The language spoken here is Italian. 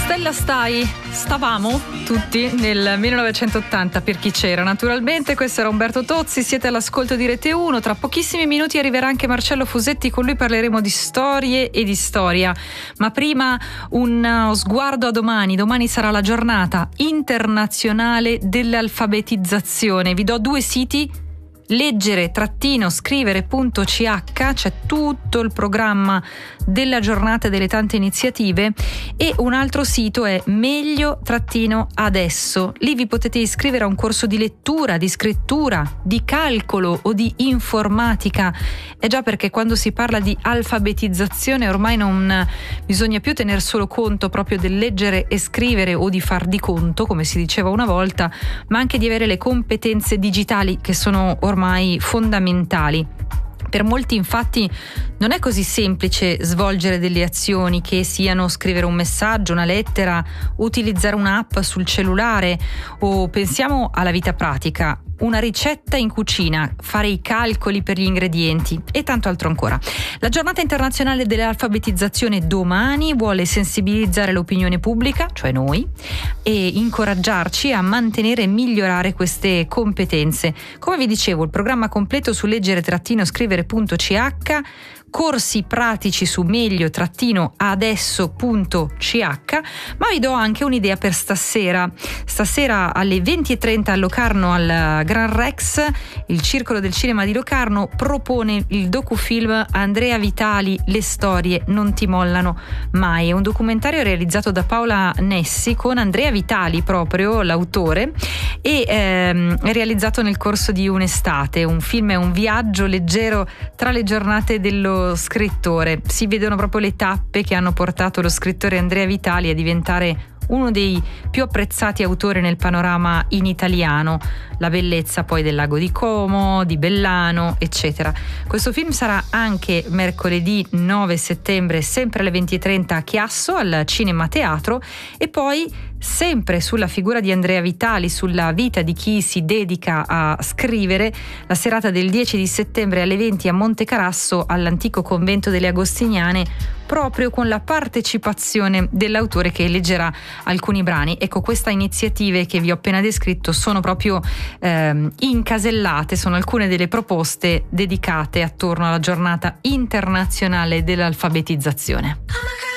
Stella stavamo tutti nel 1980, per chi c'era naturalmente. Questo era Umberto Tozzi, siete all'ascolto di Rete 1. Tra pochissimi minuti arriverà anche Marcello Fusetti, con lui parleremo di storie e di storia. Ma prima uno sguardo a domani. Domani sarà la giornata internazionale dell'alfabetizzazione. Vi do due siti: leggere-scrivere.ch, c'è tutto il programma della giornata e delle tante iniziative, e un altro sito è meglio-adesso. Lì vi potete iscrivere a un corso di lettura, di scrittura, di calcolo o di informatica. È già perché quando si parla di alfabetizzazione ormai non bisogna più tener solo conto proprio del leggere e scrivere o di far di conto, come si diceva una volta, ma anche di avere le competenze digitali che sono ormai fondamentali. Per molti infatti non è così semplice svolgere delle azioni, che siano scrivere un messaggio, una lettera, utilizzare un'app sul cellulare, o pensiamo alla vita pratica, una ricetta in cucina, fare i calcoli per gli ingredienti e tanto altro ancora. La giornata internazionale dell'alfabetizzazione domani vuole sensibilizzare l'opinione pubblica, cioè noi, e incoraggiarci a mantenere e migliorare queste competenze. Come vi dicevo, il programma completo su leggere-scrivere.ch, corsi pratici su meglio-adesso.ch, ma vi do anche un'idea per stasera. Stasera alle 20:30 a Locarno, al Gran Rex, il Circolo del Cinema di Locarno propone il docufilm Andrea Vitali, Le storie non ti mollano mai. È un documentario realizzato da Paola Nessi con Andrea Vitali, proprio l'autore, e è realizzato nel corso di un'estate. Un film è un viaggio leggero tra le giornate dello scrittore. Si vedono proprio le tappe che hanno portato lo scrittore Andrea Vitali a diventare uno dei più apprezzati autori nel panorama in italiano, la bellezza poi del lago di Como, di Bellano, eccetera. Questo film sarà anche mercoledì 9 settembre, sempre alle 20:30 a Chiasso, al Cinema Teatro, e poi sempre sulla figura di Andrea Vitali, sulla vita di chi si dedica a scrivere, la serata del 10 di settembre alle 20 a Montecarasso, all'antico convento delle Agostiniane, proprio con la partecipazione dell'autore che leggerà alcuni brani. Ecco, queste iniziative che vi ho appena descritto sono proprio incasellate, sono alcune delle proposte dedicate attorno alla giornata internazionale dell'alfabetizzazione.